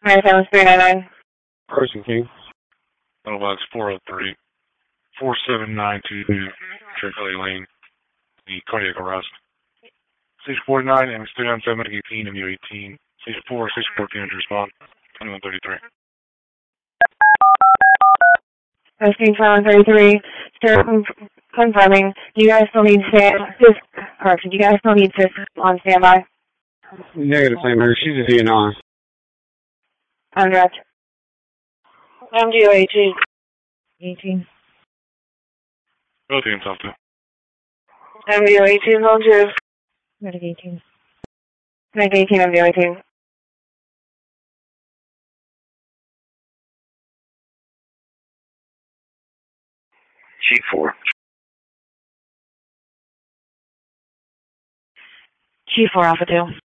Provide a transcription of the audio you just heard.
Alright, that was 399. Person King. Autobox 403. 47922 Trinity Lane. The cardiac arrest. 649 and 397 18 and U18. 64 614 to respond. 2133. Rescue 2133. Sir, confirming. Do you guys still need do you guys still need sis on standby? Negative, same here. She's a DNR. On direct. MDO 18. 18. Both teams off to. MDO 18 on 2. Medic 18. Medic 18, MDO 18. Sheet 4. Chief 4 Alpha 2.